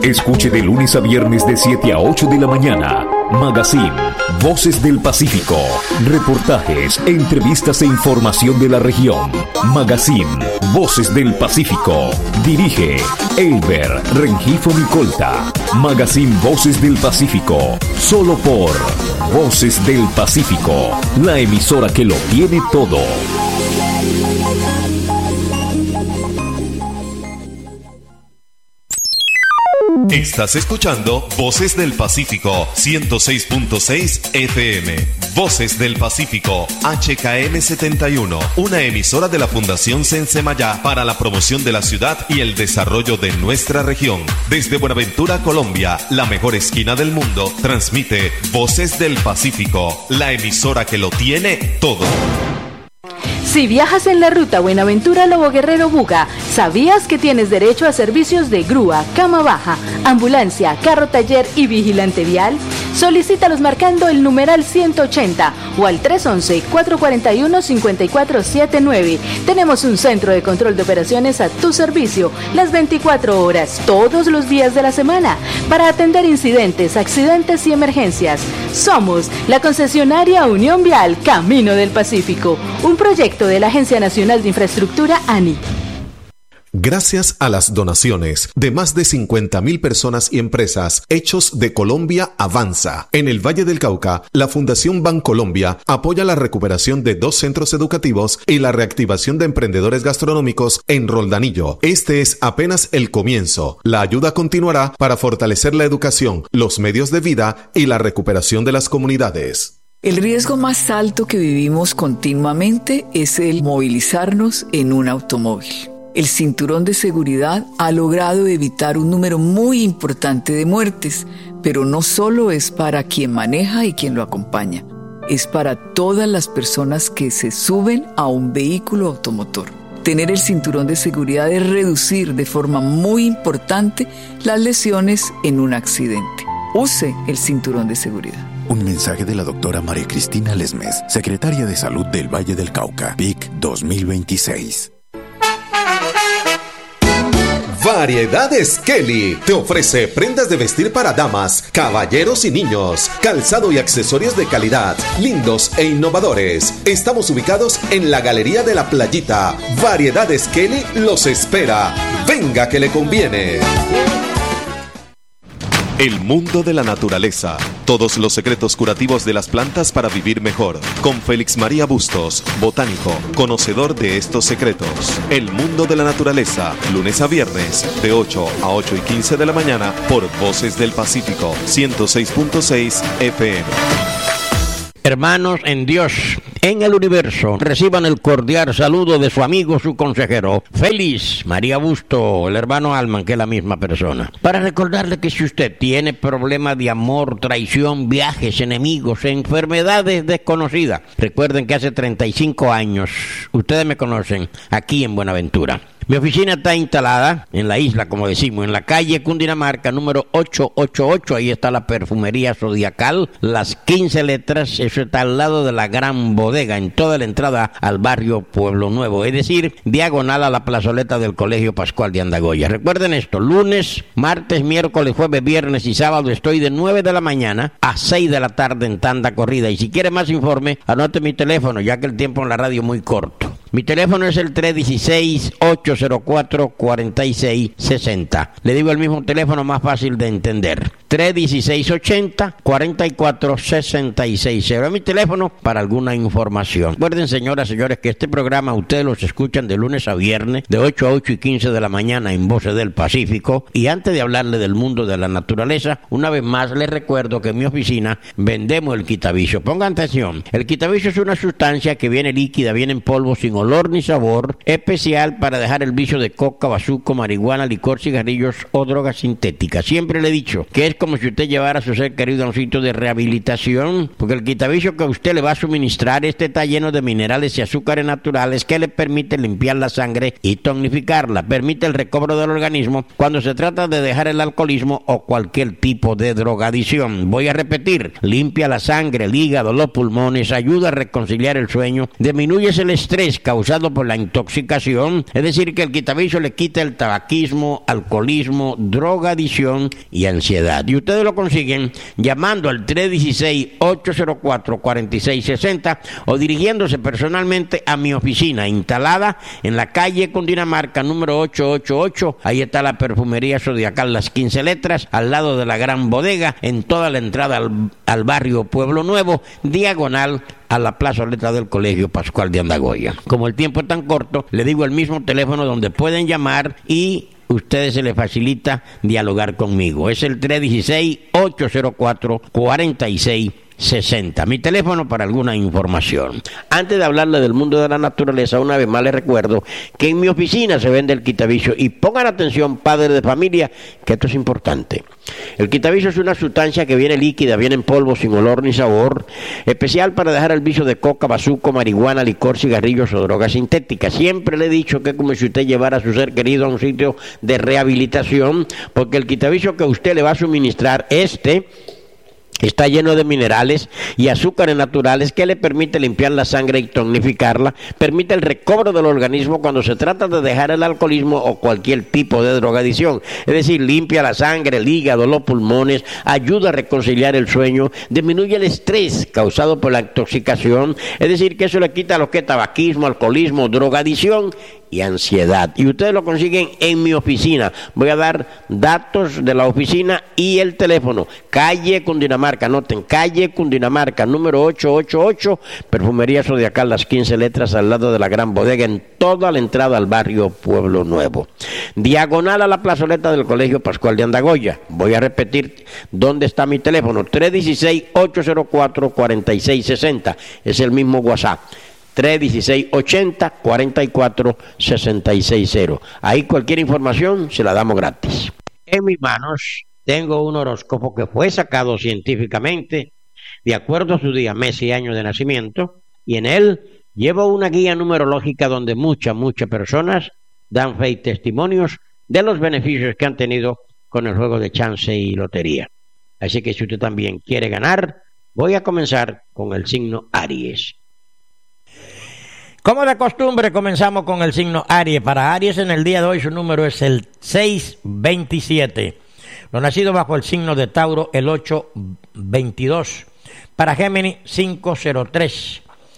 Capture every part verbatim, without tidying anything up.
Escuche de lunes a viernes de siete a ocho de la mañana. Magazine Voces del Pacífico. Reportajes, entrevistas e información de la región. Magazine Voces del Pacífico. Dirige Elber Rengifo Micolta. Magazine Voces del Pacífico. Solo por Voces del Pacífico, la emisora que lo tiene todo. Estás escuchando Voces del Pacífico ciento seis punto seis F M. Voces del Pacífico H K M setenta y uno, una emisora de la Fundación Sensemayá para la promoción de la ciudad y el desarrollo de nuestra región. Desde Buenaventura, Colombia, la mejor esquina del mundo, transmite Voces del Pacífico, la emisora que lo tiene todo. Si viajas en la ruta Buenaventura-Lobo Guerrero-Buga, ¿sabías que tienes derecho a servicios de grúa, cama baja, ambulancia, carro taller y vigilante vial? Solicítalos marcando el numeral ciento ochenta o al tres once, cuatro cuarenta y uno, cincuenta y cuatro setenta y nueve. Tenemos un centro de control de operaciones a tu servicio las veinticuatro horas, todos los días de la semana, para atender incidentes, accidentes y emergencias. Somos la concesionaria Unión Vial Camino del Pacífico, un proyecto de la Agencia Nacional de Infraestructura A N I. Gracias a las donaciones de más de cincuenta mil personas y empresas, Hechos de Colombia avanza. En el Valle del Cauca, la Fundación Bancolombia apoya la recuperación de dos centros educativos y la reactivación de emprendedores gastronómicos en Roldanillo. Este es apenas el comienzo. La ayuda continuará para fortalecer la educación, los medios de vida y la recuperación de las comunidades. El riesgo más alto que vivimos continuamente es el movilizarnos en un automóvil. El cinturón de seguridad ha logrado evitar un número muy importante de muertes, pero no solo es para quien maneja y quien lo acompaña, es para todas las personas que se suben a un vehículo automotor. Tener el cinturón de seguridad es reducir de forma muy importante las lesiones en un accidente. Use el cinturón de seguridad. Un mensaje de la doctora María Cristina Lesmes, secretaria de Salud del Valle del Cauca, V I C dos mil veintiséis. Variedades Kelly te ofrece prendas de vestir para damas, caballeros y niños, calzado y accesorios de calidad, lindos e innovadores. Estamos ubicados en la Galería de la Playita. Variedades Kelly los espera. Venga que le conviene. El mundo de la naturaleza. Todos los secretos curativos de las plantas para vivir mejor. Con Félix María Bustos, botánico, conocedor de estos secretos. El mundo de la naturaleza. Lunes a viernes, de ocho a ocho y quince de la mañana, por Voces del Pacífico, ciento seis punto seis F M. Hermanos en Dios, en el universo, reciban el cordial saludo de su amigo, su consejero, Félix María Busto, el hermano Alman, que es la misma persona. Para recordarle que si usted tiene problemas de amor, traición, viajes, enemigos, enfermedades desconocidas, recuerden que hace treinta y cinco años, ustedes me conocen, aquí en Buenaventura. Mi oficina está instalada en la isla, como decimos, en la calle Cundinamarca, número ochocientos ochenta y ocho. Ahí está la perfumería Zodiacal, las quince letras. Eso está al lado de la gran bodega, en toda la entrada al barrio Pueblo Nuevo. Es decir, diagonal a la plazoleta del Colegio Pascual de Andagoya. Recuerden esto, lunes, martes, miércoles, jueves, viernes y sábado estoy de nueve de la mañana a seis de la tarde en tanda corrida. Y si quiere más informe, anote mi teléfono, ya que el tiempo en la radio es muy corto. Mi teléfono es el tres uno seis, ocho cero cuatro, cuatro seis seis cero. Le digo el mismo teléfono más fácil de entender. tres uno seis, ochenta, cuarenta y cuatro, sesenta y seis cero. Es mi teléfono para alguna información. Recuerden, señoras y señores, que este programa ustedes los escuchan de lunes a viernes, de ocho a ocho y quince de la mañana en Voces del Pacífico. Y antes de hablarle del mundo de la naturaleza, una vez más les recuerdo que en mi oficina vendemos el quitavicio. Pongan atención. El quitavicio es una sustancia que viene líquida, viene en polvo sin olor ni sabor, especial para dejar el vicio de coca, bazuco, marihuana, licor, cigarrillos o drogas sintéticas. Siempre le he dicho que es como si usted llevara a su ser querido a un sitio de rehabilitación, porque el quitavicio que usted le va a suministrar, este está lleno de minerales y azúcares naturales que le permite limpiar la sangre y tonificarla, permite el recobro del organismo cuando se trata de dejar el alcoholismo o cualquier tipo de drogadicción. Voy a repetir, limpia la sangre, el hígado, los pulmones, ayuda a reconciliar el sueño, disminuye el estrés, causado por la intoxicación, es decir, que el quitavicio le quita el tabaquismo, alcoholismo, drogadicción y ansiedad. Y ustedes lo consiguen llamando al tres uno seis, ocho cero cuatro, cuatro seis seis cero o dirigiéndose personalmente a mi oficina instalada en la calle Cundinamarca número ochocientos ochenta y ocho. Ahí está la perfumería Zodiacal Las quince Letras, al lado de la gran bodega, en toda la entrada al, al barrio Pueblo Nuevo, diagonal a la plazoleta del Colegio Pascual de Andagoya. Como el tiempo es tan corto, le digo el mismo teléfono donde pueden llamar y ustedes se les facilita dialogar conmigo. Es el tres uno seis, ocho cero cuatro, cuatro seis sesenta. Mi teléfono para alguna información. Antes de hablarle del mundo de la naturaleza, una vez más les recuerdo que en mi oficina se vende el quitavicio, y pongan atención, padres de familia, que esto es importante. El quitavicio es una sustancia que viene líquida, viene en polvo, sin olor ni sabor, especial para dejar el vicio de coca, bazuco, marihuana, licor, cigarrillos o drogas sintéticas. Siempre le he dicho que es como si usted llevara a su ser querido a un sitio de rehabilitación, porque el quitavicio que usted le va a suministrar, este está lleno de minerales y azúcares naturales que le permite limpiar la sangre y tonificarla, permite el recobro del organismo cuando se trata de dejar el alcoholismo o cualquier tipo de drogadicción. Es decir, limpia la sangre, el hígado, los pulmones, ayuda a reconciliar el sueño, disminuye el estrés causado por la intoxicación, es decir, que eso le quita lo que es tabaquismo, alcoholismo, drogadicción y ansiedad. Y ustedes lo consiguen en mi oficina. Voy a dar datos de la oficina y el teléfono. Calle Cundinamarca, anoten, calle Cundinamarca, número ochocientos ochenta y ocho, Perfumería Zodiacal Las quince Letras, al lado de la gran bodega, en toda la entrada al barrio Pueblo Nuevo. Diagonal a la plazoleta del Colegio Pascual de Andagoya. Voy a repetir dónde está mi teléfono. tres uno seis, ocho cero cuatro, cuatro seis seis cero. Es el mismo WhatsApp. tres uno seis, ochenta, cuarenta y cuatro, sesenta y seis cero. Ahí cualquier información se la damos gratis. En mis manos tengo un horóscopo que fue sacado científicamente de acuerdo a su día, mes y año de nacimiento, y en él llevo una guía numerológica donde muchas, muchas personas dan fe y testimonios de los beneficios que han tenido con el juego de chance y lotería. Así que si usted también quiere ganar, voy a comenzar con el signo Aries. Como de costumbre, comenzamos con el signo Aries. Para Aries, en el día de hoy, su número es el seiscientos veintisiete. Los nacidos bajo el signo de Tauro, el ochocientos veintidós. Para Géminis, quinientos tres.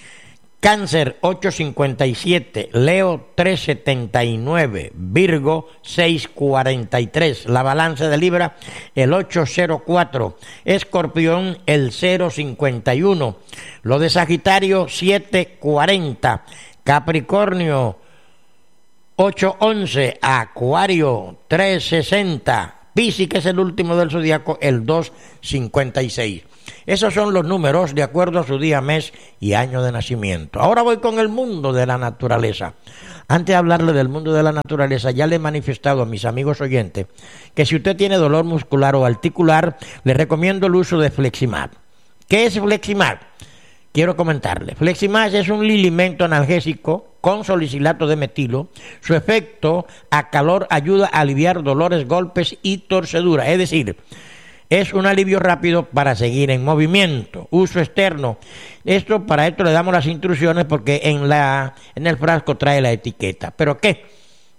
Cáncer, ochocientos cincuenta y siete. Leo, trescientos setenta y nueve. Virgo, seiscientos cuarenta y tres. La balanza de Libra, el ochocientos cuatro. Escorpión, el cero cincuenta y uno. Lo de Sagitario, setecientos cuarenta. Capricornio, ochocientos once. Acuario, trescientos sesenta. Piscis, que es el último del zodiaco, el doscientos cincuenta y seis. Esos son los números de acuerdo a su día, mes y año de nacimiento. Ahora voy con el mundo de la naturaleza. Antes de hablarle del mundo de la naturaleza, ya le he manifestado a mis amigos oyentes que si usted tiene dolor muscular o articular, le recomiendo el uso de Fleximat. ¿Qué es Fleximat? Quiero comentarle. Fleximat es un lilimento analgésico con salicilato de metilo. Su efecto a calor ayuda a aliviar dolores, golpes y torceduras. Es decir, es un alivio rápido para seguir en movimiento. Uso externo. Esto, para esto le damos las instrucciones porque en la en el frasco trae la etiqueta. ¿Pero qué?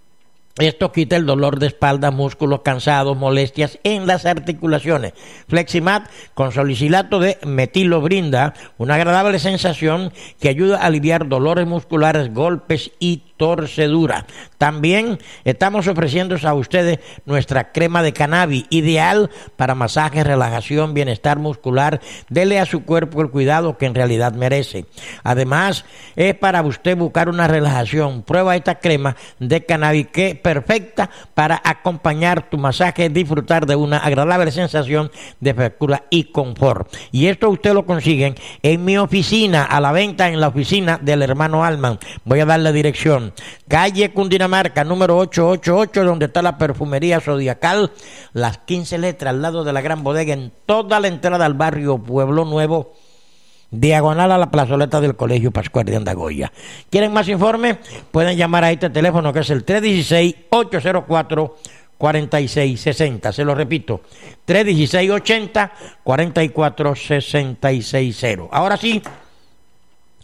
Esto quita el dolor de espalda, músculos cansados, molestias en las articulaciones. Fleximat con salicilato de metilo brinda una agradable sensación que ayuda a aliviar dolores musculares, golpes y torcedura. También estamos ofreciendo a ustedes nuestra crema de cannabis, ideal para masaje, relajación, bienestar muscular. Dele a su cuerpo el cuidado que en realidad merece. Además, es para usted buscar una relajación. Prueba esta crema de cannabis que es perfecta para acompañar tu masaje, disfrutar de una agradable sensación de frescura y confort. Y esto usted lo consiguen en mi oficina, a la venta en la oficina del hermano Alman. Voy a dar la dirección. Calle Cundinamarca, número ochocientos ochenta y ocho, donde está la perfumería Zodiacal, Las quince Letras, al lado de la gran bodega, en toda la entrada al barrio Pueblo Nuevo, diagonal a la plazoleta del Colegio Pascual de Andagoya. ¿Quieren más informe? Pueden llamar a este teléfono que es el tres uno seis, ocho cero cuatro, cuatro seis seis cero. Se lo repito, tres uno seis, ochenta, cuarenta y cuatro, sesenta y seis cero. Ahora sí,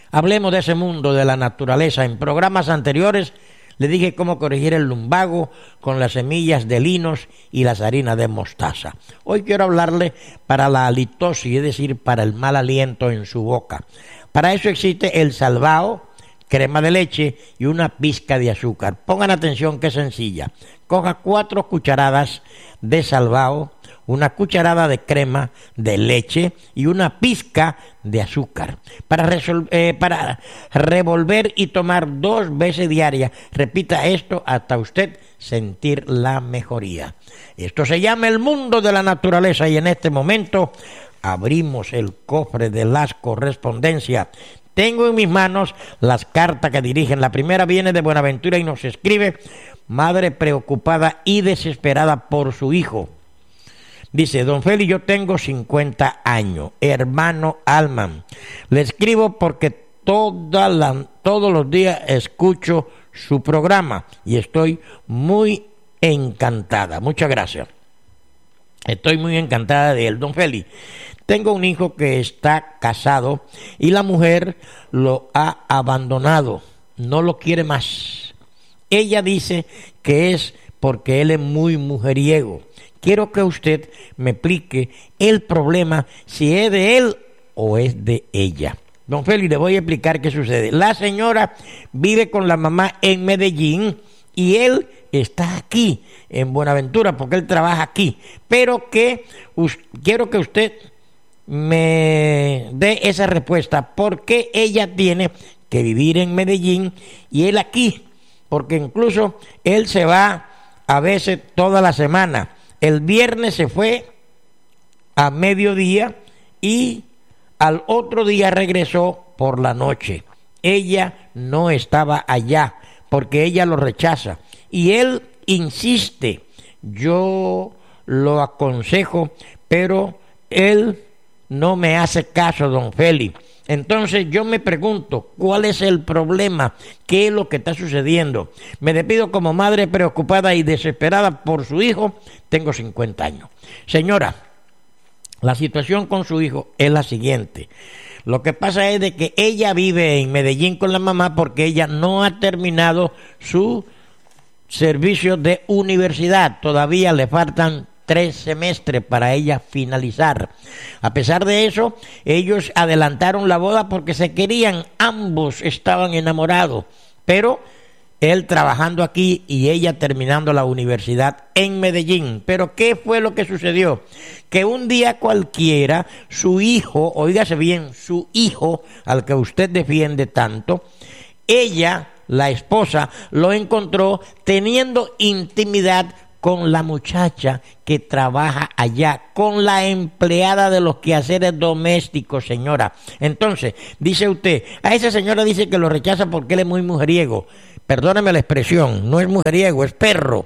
Hablemos de ese mundo de la naturaleza. En programas anteriores le dije cómo corregir el lumbago con las semillas de linos y las harinas de mostaza. Hoy quiero hablarle para la halitosis, es decir, para el mal aliento en su boca. Para eso existe el salvao, crema de leche y una pizca de azúcar. Pongan atención que es sencilla. Coja cuatro cucharadas de salvao, una cucharada de crema de leche y una pizca de azúcar. Para, resol- eh, para revolver y tomar dos veces diarias. Repita esto hasta usted sentir la mejoría. Esto se llama el mundo de la naturaleza y en este momento abrimos el cofre de las correspondencias. Tengo en mis manos las cartas que dirigen. La primera viene de Buenaventura y nos escribe: madre preocupada y desesperada por su hijo. Dice: don Feli, yo tengo cincuenta años, hermano Alman. Le escribo porque toda la, todos los días escucho su programa y estoy muy encantada. Muchas gracias. Estoy muy encantada de él. Don Feli, tengo un hijo que está casado y la mujer lo ha abandonado, no lo quiere más. Ella dice que es porque él es muy mujeriego. Quiero que usted me explique el problema, si es de él o es de ella. Don Félix, le voy a explicar qué sucede. La señora vive con la mamá en Medellín y él está aquí, en Buenaventura, porque él trabaja aquí. Pero que us, quiero que usted me dé esa respuesta. ¿Por qué ella tiene que vivir en Medellín y él aquí? Porque incluso él se va a veces toda la semana. El viernes se fue a mediodía y al otro día regresó por la noche. Ella no estaba allá porque ella lo rechaza y él insiste. Yo lo aconsejo, pero él no me hace caso, don Félix. Entonces yo me pregunto, ¿cuál es el problema? ¿Qué es lo que está sucediendo? Me despido como madre preocupada y desesperada por su hijo. Tengo cincuenta años. Señora, la situación con su hijo es la siguiente. Lo que pasa es de que ella vive en Medellín con la mamá porque ella no ha terminado su servicio de universidad. Todavía le faltan tres semestres para ella finalizar. A pesar de eso, ellos adelantaron la boda porque se querían, ambos estaban enamorados, pero él trabajando aquí y ella terminando la universidad en Medellín. Pero ¿qué fue lo que sucedió? Que un día cualquiera, su hijo, oígase bien, su hijo, al que usted defiende tanto, ella, la esposa, lo encontró teniendo intimidad con la muchacha que trabaja allá, con la empleada de los quehaceres domésticos, señora. Entonces, dice usted, a esa señora dice que lo rechaza porque él es muy mujeriego. Perdóneme la expresión, no es mujeriego, es perro.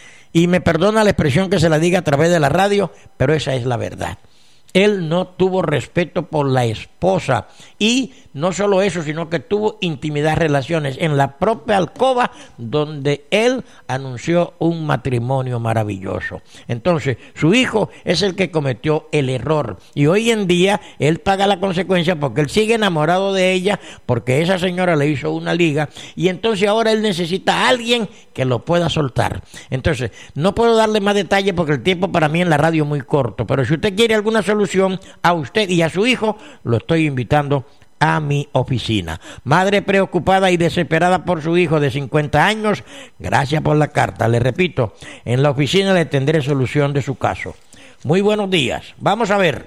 Y me perdona la expresión que se la diga a través de la radio, pero esa es la verdad. Él no tuvo respeto por la esposa y no solo eso, sino que tuvo intimidad, relaciones en la propia alcoba donde él anunció un matrimonio maravilloso. Entonces, su hijo es el que cometió el error y hoy en día él paga la consecuencia porque él sigue enamorado de ella, porque esa señora le hizo una liga y entonces ahora él necesita a alguien que lo pueda soltar. Entonces, no puedo darle más detalles porque el tiempo para mí en la radio es muy corto, pero si usted quiere alguna solución a usted y a su hijo, lo estoy invitando a mi oficina. Madre preocupada y desesperada por su hijo de cincuenta años, gracias por la carta. Le repito, en la oficina le tendré solución de su caso. Muy buenos días. Vamos a ver.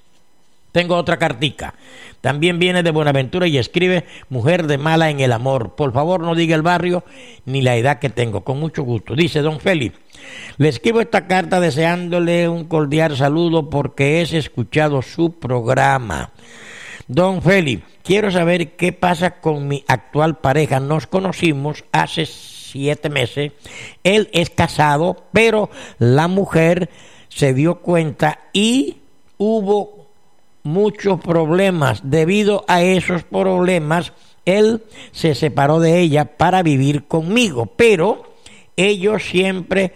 Tengo otra cartica. También viene de Buenaventura y escribe: mujer de mala en el amor. Por favor, no diga el barrio ni la edad que tengo. Con mucho gusto. Dice don Félix: le escribo esta carta deseándole un cordial saludo porque he escuchado su programa. Don Félix, quiero saber qué pasa con mi actual pareja. Nos conocimos hace siete meses. Él es casado, pero la mujer se dio cuenta y hubo muchos problemas. Debido a esos problemas, él se separó de ella para vivir conmigo, pero ellos siempre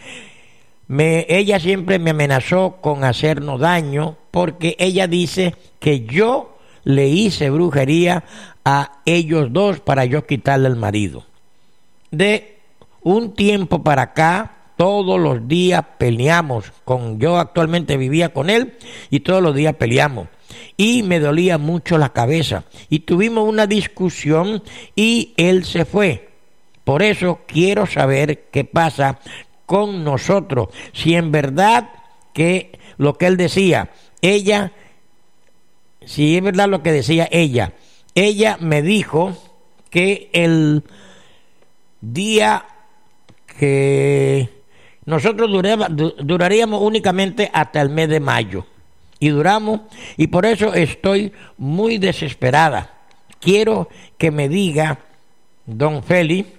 me, ella siempre me amenazó con hacernos daño porque ella dice que yo le hice brujería a ellos dos para yo quitarle el marido. De un tiempo para acá, todos los días peleamos. Con, yo actualmente vivía con él y todos los días peleamos. Y me dolía mucho la cabeza. Y tuvimos una discusión y él se fue. Por eso quiero saber qué pasa con nosotros. Si en verdad que lo que él decía, ella, si es verdad lo que decía ella, ella me dijo que el día que nosotros duraba, du, duraríamos únicamente hasta el mes de mayo. Y duramos, y por eso estoy muy desesperada. Quiero que me diga, don Félix,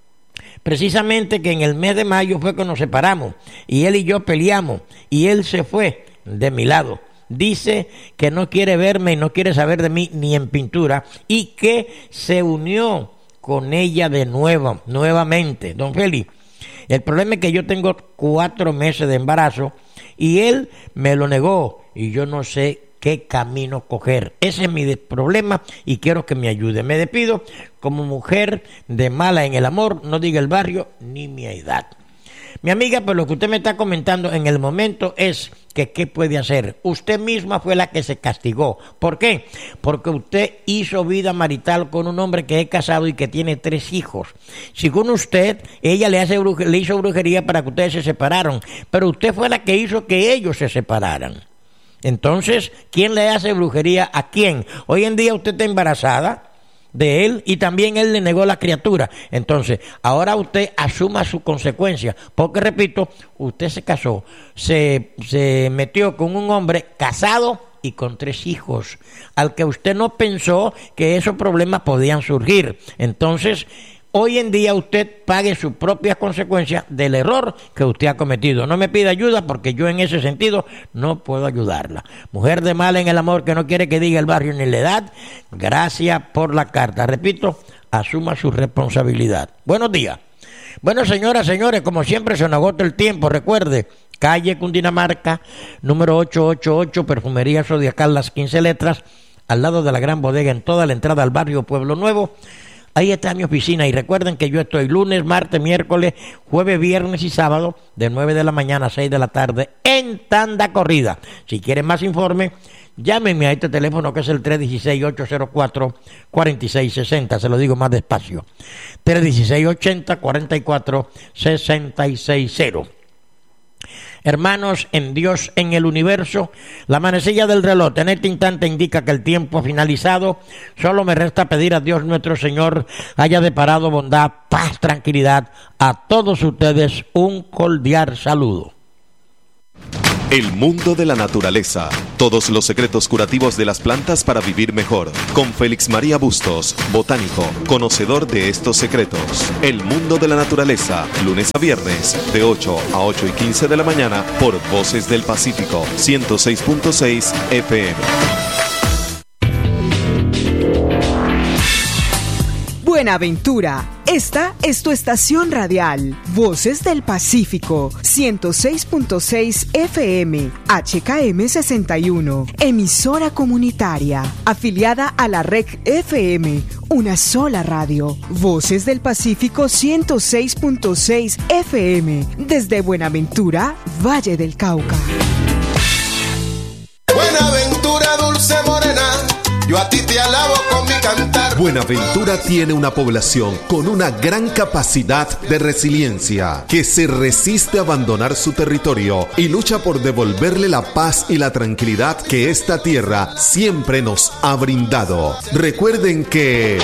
precisamente que en el mes de mayo fue que nos separamos, y él y yo peleamos, y él se fue de mi lado. Dice que no quiere verme y no quiere saber de mí ni en pintura, y que se unió con ella de nuevo, nuevamente. Don Félix, el problema es que yo tengo cuatro meses de embarazo y él me lo negó y yo no sé qué camino coger. Ese es mi problema y quiero que me ayude. Me despido como mujer de mala en el amor, no diga el barrio ni mi edad. Mi amiga, pues lo que usted me está comentando en el momento es que ¿qué puede hacer? Usted misma fue la que se castigó. ¿Por qué? Porque usted hizo vida marital con un hombre que es casado y que tiene tres hijos. Según usted, ella le, hace bruje- le hizo brujería para que ustedes se separaron, pero usted fue la que hizo que ellos se separaran. Entonces, ¿quién le hace brujería a quién? Hoy en día usted está embarazada de él y también él le negó la criatura. Entonces, ahora usted asuma su consecuencia, porque repito, usted se casó, se, se metió con un hombre casado y con tres hijos, al que usted no pensó que esos problemas podían surgir. Entonces, hoy en día usted pague sus propias consecuencias del error que usted ha cometido. No me pida ayuda porque yo en ese sentido no puedo ayudarla. Mujer de mala en el amor que no quiere que diga el barrio ni la edad, gracias por la carta. Repito, asuma su responsabilidad. Buenos días. Bueno, señoras, señores, como siempre se nos agota el tiempo. Recuerde, calle Cundinamarca, número ochocientos ochenta y ocho, Perfumería Zodiacal, Las quince Letras, al lado de la Gran Bodega, en toda la entrada al barrio Pueblo Nuevo. Ahí está mi oficina y recuerden que yo estoy lunes, martes, miércoles, jueves, viernes y sábado de nueve de la mañana a seis de la tarde en tanda corrida. Si quieren más informe, llámenme a este teléfono que es el tres uno seis, ocho cero cuatro, cuatro seis seis cero. Se lo digo más despacio. tres uno seis, ochenta, cuarenta y cuatro, sesenta y seis cero. Hermanos en Dios, en el universo, la manecilla del reloj en este instante indica que el tiempo ha finalizado. Solo me resta pedir a Dios nuestro Señor haya deparado bondad, paz, tranquilidad a todos ustedes. Un cordial saludo. El mundo de la naturaleza. Todos los secretos curativos de las plantas para vivir mejor. Con Félix María Bustos, botánico, conocedor de estos secretos. El mundo de la naturaleza. Lunes a viernes, de ocho a ocho y quince de la mañana, por Voces del Pacífico, ciento seis punto seis F M. Buenaventura, esta es tu estación radial, Voces del Pacífico, ciento seis punto seis F M, H K M sesenta y uno, emisora comunitaria, afiliada a la R E C F M, una sola radio, Voces del Pacífico ciento seis punto seis F M, desde Buenaventura, Valle del Cauca. Buenaventura, dulce morena, yo a ti te alabo con mi cantar. Buenaventura tiene una población con una gran capacidad de resiliencia, que se resiste a abandonar su territorio y lucha por devolverle la paz y la tranquilidad que esta tierra siempre nos ha brindado. Recuerden que